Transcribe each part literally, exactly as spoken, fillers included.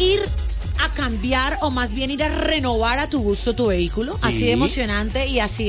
ir a cambiar o más bien ir a renovar a tu gusto tu vehículo, sí. Así de emocionante y así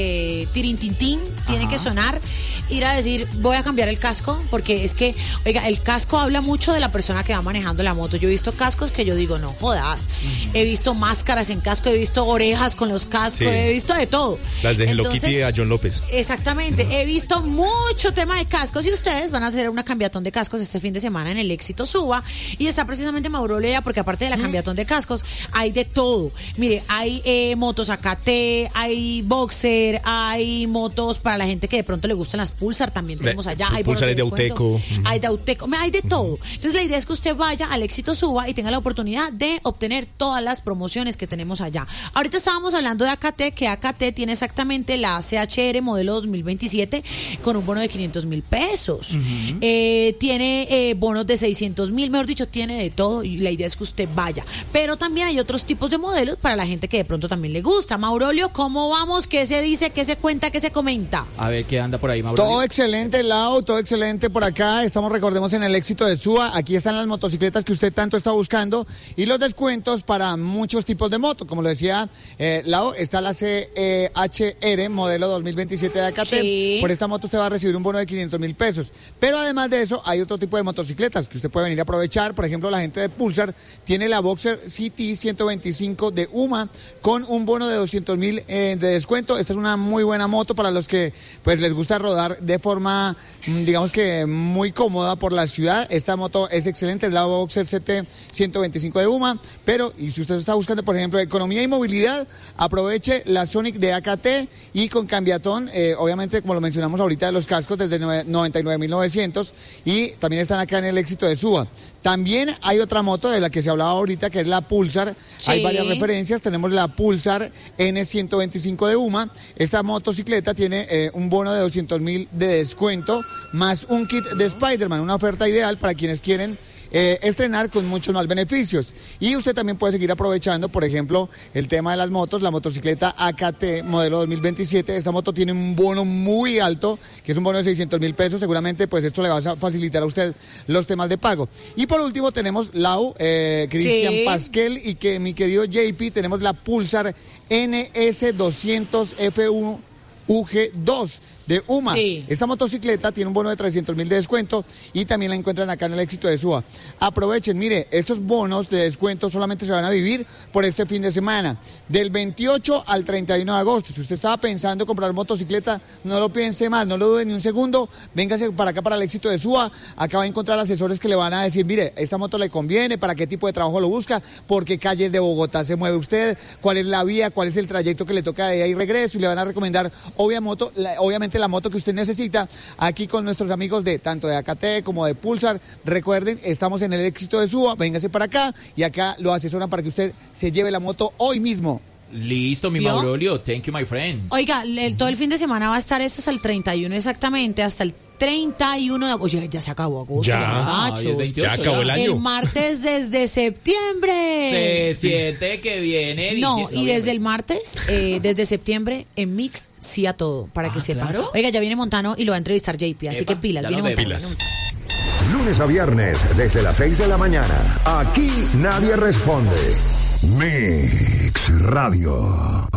de tirintintín tiene Ajá. que sonar, ir a decir voy a cambiar el casco, porque es que, oiga, el casco habla mucho de la persona que va manejando la moto. Yo he visto cascos que yo digo, no jodas, uh-huh. he visto máscaras en casco, he visto orejas con los cascos, sí. he visto de todo. Las de Hello Kitty a John López. Exactamente, uh-huh. he visto mucho tema de cascos y ustedes van a hacer una cambiatón de cascos este fin de semana en el Éxito Suba y está precisamente Mauro Lea, porque aparte de la uh-huh. cambiatón de cascos, hay de todo. Mire, hay eh, motos A K T, hay Boxer, hay motos para la gente que de pronto le gustan las Pulsar, también tenemos allá. Hay Pulsar de, de Auteco. Hay de Auteco, hay de todo. Entonces la idea es que usted vaya al Éxito Suba y tenga la oportunidad de obtener todas las promociones que tenemos allá. Ahorita estábamos hablando de A K T, que A K T tiene exactamente la C H R modelo dos mil veintisiete con un bono de quinientos mil pesos. Uh-huh. Eh, tiene eh, bonos de seiscientos mil, mejor dicho, tiene de todo y la idea es que usted vaya. Pero también hay otros tipos de modelos para la gente que de pronto también le gusta. Maurolio, ¿cómo vamos? ¿Qué se dice? ¿Qué se cuenta? ¿Qué se comenta? A ver, ¿qué anda por ahí, Maurolio? Todo excelente, Lau, todo excelente por acá. Estamos, recordemos, en el Éxito de Suba. Aquí están las motocicletas que usted tanto está buscando y los descuentos para muchos tipos de motos. Como lo decía eh, Lau, está la C H R modelo dos mil veintisiete de A K T. Sí. Por esta moto usted va a recibir un bono de quinientos mil pesos. Pero además de eso, hay otro tipo de motocicletas que usted puede venir a aprovechar. Por ejemplo, la gente de Pulsar tiene la Boxer C T ciento veinticinco de U M A con un bono de doscientos mil eh, de descuento. Esta es una muy buena moto para los que pues les gusta rodar de forma, digamos que muy cómoda por la ciudad. Esta moto es excelente, es la Boxer C T ciento veinticinco de U M A, pero y si usted está buscando, por ejemplo, economía y movilidad, aproveche la Sonic de A K T y con cambiatón, eh, obviamente, como lo mencionamos ahorita, de los cascos desde noventa y nueve mil novecientos y también están acá en el Éxito de Suba. También hay otra moto de la que se hablaba ahorita, que es la Pulsar. Sí. Hay varias referencias. Tenemos la Pulsar N ciento veinticinco de U M A. Esta motocicleta tiene eh, un bono de doscientos mil de descuento, más un kit de Spider-Man, una oferta ideal para quienes quieren Eh, estrenar con muchos más beneficios. Y usted también puede seguir aprovechando, por ejemplo, el tema de las motos, la motocicleta A K T modelo dos mil veintisiete. Esta moto tiene un bono muy alto, que es un bono de seiscientos mil pesos. Seguramente pues esto le va a facilitar a usted los temas de pago. Y por último tenemos Lau, eh, Cristian sí. Pasquel y que mi querido J P, tenemos la Pulsar N S doscientos F uno U G dos de U M A. Sí. Esta motocicleta tiene un bono de trescientos mil de descuento y también la encuentran acá en el Éxito de Suba. Aprovechen, mire, estos bonos de descuento solamente se van a vivir por este fin de semana, del veintiocho al treinta y uno de agosto. Si usted estaba pensando comprar motocicleta, no lo piense más, no lo dude ni un segundo, véngase para acá, para el Éxito de Suba. Acá va a encontrar asesores que le van a decir, mire, esta moto le conviene, para qué tipo de trabajo lo busca, por qué calles de Bogotá se mueve usted, cuál es la vía, cuál es el trayecto que le toca de ahí y regreso, y le van a recomendar obvia moto, la, obviamente la moto que usted necesita, aquí con nuestros amigos de tanto de A K T como de Pulsar. Recuerden, estamos en el Éxito de Suba, véngase para acá y acá lo asesoran para que usted se lleve la moto hoy mismo. Listo, mi Maurolio, thank you, my friend. Oiga, el, todo el fin de semana va a estar eso hasta el treinta y uno exactamente, hasta el treinta y uno de agosto. Oye, ya se acabó agosto, ya, muchachos. Ay, veintiocho, ya acabó el año. El martes desde septiembre. Se siente que viene. No, y desde el martes, eh, desde septiembre, en Mix, sí a todo, para ah, que sepan. ¿Claro? Oiga, ya viene Montano y lo va a entrevistar J P, así Epa, que pilas, viene Montano. Pilas. Lunes a viernes, desde las seis de la mañana. Aquí nadie responde. Mix Radio.